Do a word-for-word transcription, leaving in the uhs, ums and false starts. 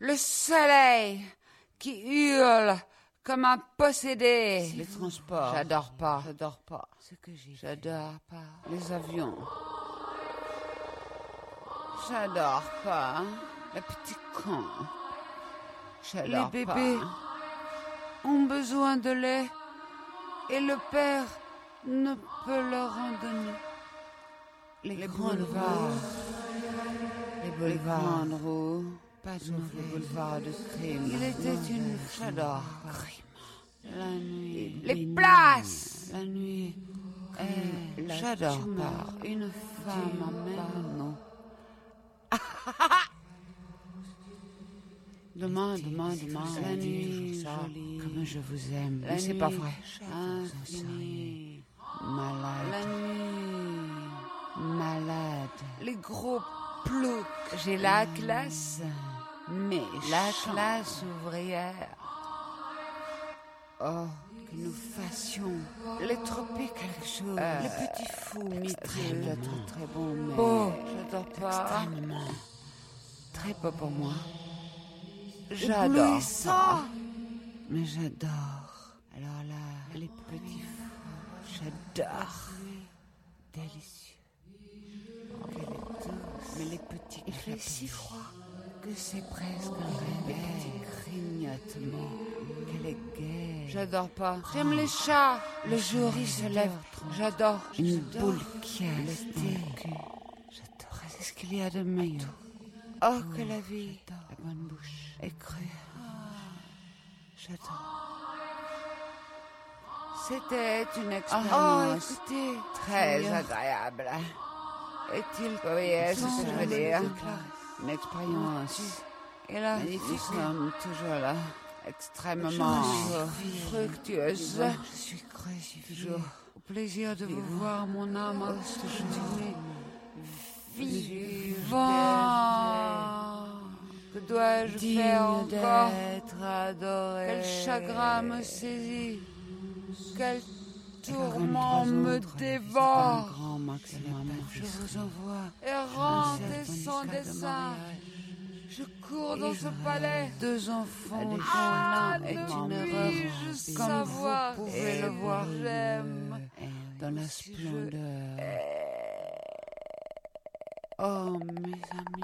Le soleil qui hurle comme un possédé. Les transports. J'adore pas. J'adore pas. Ce que j'ai J'adore pas. Les avions. J'adore pas. Les petits cons. J'adore Les pas. bébés ont besoin de lait et le père ne peut leur en donner. Les, Les grandes boulevards. roues. Les boulevards. Les grandes roues. Pas de Sauf les boulevards de crime. Il était une J'adore. crime. La nuit. Les places. La nuit. Eh, j'adore pas. Une femme en même nom. Demain, demain, demain, la nuit, jolie, comme je vous aime. La Mais c'est nuit, pas vrai. infinie, malade, La nuit, malade, les gros ploucs. J'ai la classe, mais la chante. classe ouvrière. Oh, que nous fassions Les tropiques, quelque chose. euh, les petits fous très, miteux. très, très bon, mais Beau. j'adore pas. Extrêmement. Très peu pour moi. J'adore Éblouissant. ça. Mais j'adore. Alors là, les petits fous, j'adore. Délicieux. Oh, quelle est douce. Mais les petits Il fait si froid. que c'est presque un Les réveil. Grignotement. Quelle est gaie. J'adore pas. J'aime les chats. Le jour il se lève. J'adore. Une boule qui a l'été. J'adore. C'est ce qu'il y a de meilleur. Oh, que la vie La bonne bouche est crue. J'adore. C'était une Oh, expérience écoutez, très meilleur. agréable. Est-il vous voyez ce que je veux dire? Une expérience. Et là, Nous sommes toujours là. extrêmement fructueuse. Je suis creuse, Toujours au plaisir de vous voir, mon âme a continué vivant. Que dois-je faire encore? d'être adoré. Quel chagrin me saisit. Quel tourment me dévore. Grand maximum. Je vous envoie. Errante un et seul sans bonus de dessein. mariage. Je cours dans ce palais. Deux enfants dont Ah, l'un est ne une puis-je erreur. Comme savoir vous pouvez et le voir. j'aime. Dans la splendeur. Oh, mes amis.